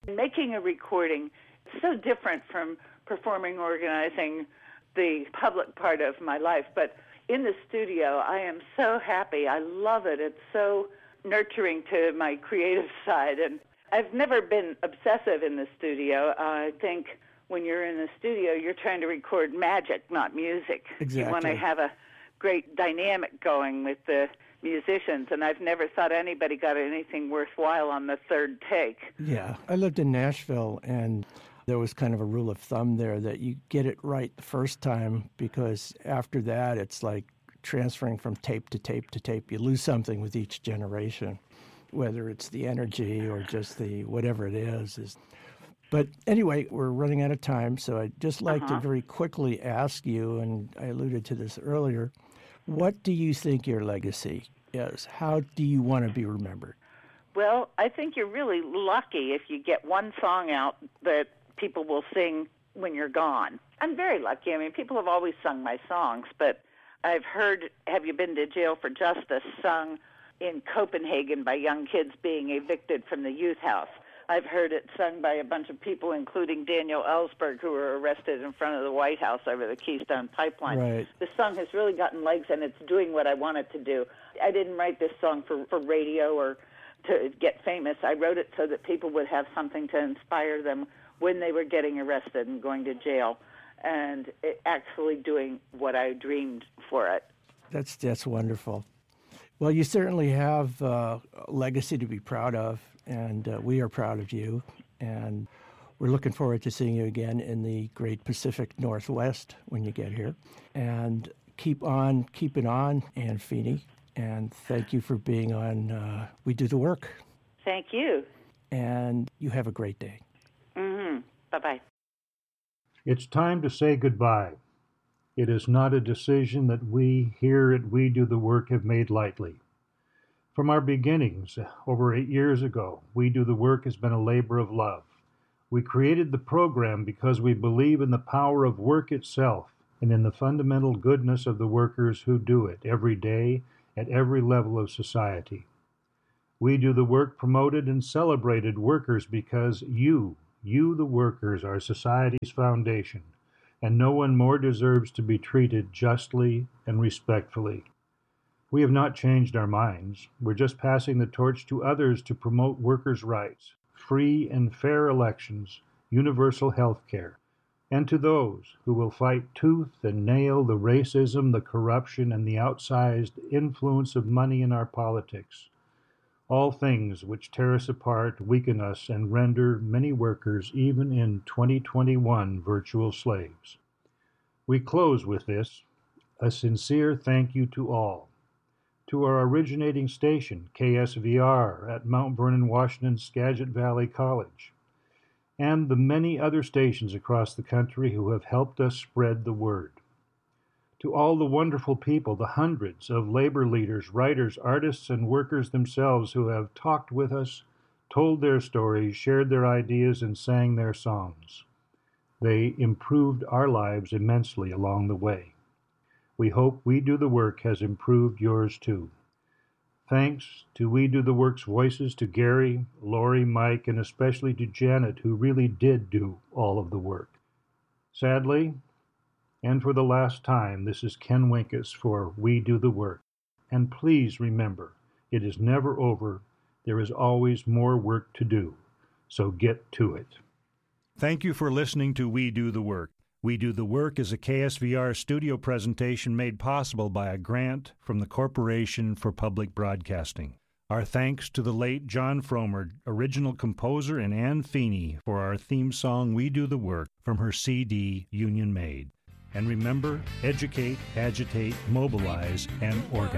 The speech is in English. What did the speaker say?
Making a recording is so different from performing, organizing, the public part of my life. But in the studio, I am so happy. I love it. It's so nurturing to my creative side. And I've never been obsessive in the studio. I think when you're in the studio, you're trying to record magic, not music. Exactly. You want to have a great dynamic going with the musicians, and I've never thought anybody got anything worthwhile on the third take. Yeah. I lived in Nashville, and there was kind of a rule of thumb there that you get it right the first time, because after that, it's like transferring from tape to tape to tape. You lose something with each generation, whether it's the energy or just the whatever it is. But anyway, we're running out of time, so I'd just like to very quickly ask you, and I alluded to this earlier, what do you think your legacy is? How do you want to be remembered? Well, I think you're really lucky if you get one song out that people will sing when you're gone. I'm very lucky. I mean, people have always sung my songs, but I've heard Have You Been to Jail for Justice sung in Copenhagen by young kids being evicted from the youth house. I've heard it sung by a bunch of people, including Daniel Ellsberg, who were arrested in front of the White House over the Keystone Pipeline. Right. The song has really gotten legs, and it's doing what I want it to do. I didn't write this song for radio or to get famous. I wrote it so that people would have something to inspire them when they were getting arrested and going to jail, and actually doing what I dreamed for it. That's wonderful. Well, you certainly have a legacy to be proud of, and we are proud of you. And we're looking forward to seeing you again in the great Pacific Northwest when you get here. And keep on keeping on, Ann Feeney. And thank you for being on We Do the Work. Thank you. And you have a great day. Bye-bye. It's time to say goodbye. It is not a decision that we here at We Do the Work have made lightly. From our beginnings, over 8 years ago, We Do the Work has been a labor of love. We created the program because we believe in the power of work itself and in the fundamental goodness of the workers who do it every day at every level of society. We Do the Work promoted and celebrated workers because you the workers, are society's foundation, and no one more deserves to be treated justly and respectfully. We have not changed our minds. We're just passing the torch to others to promote workers' rights, free and fair elections, universal health care, and to those who will fight tooth and nail the racism, the corruption, and the outsized influence of money in our politics, all things which tear us apart, weaken us, and render many workers, even in 2021, virtual slaves. We close with this, a sincere thank you to all. To our originating station, KSVR, at Mount Vernon, Washington, Skagit Valley College, and the many other stations across the country who have helped us spread the word. To all the wonderful people, the hundreds of labor leaders, writers, artists, and workers themselves who have talked with us, told their stories, shared their ideas, and sang their songs. They improved our lives immensely along the way. We hope We Do the Work has improved yours too. Thanks to We Do the Work's voices, to Gary, Lori, Mike, and especially to Janet, who really did do all of the work. Sadly, and for the last time, this is Ken Winkus for We Do the Work. And please remember, it is never over. There is always more work to do. So get to it. Thank you for listening to We Do the Work. We Do the Work is a KSVR studio presentation made possible by a grant from the Corporation for Public Broadcasting. Our thanks to the late John Fromer, original composer, and Ann Feeney for our theme song We Do the Work from her CD Union Made. And remember, educate, agitate, mobilize, and organize.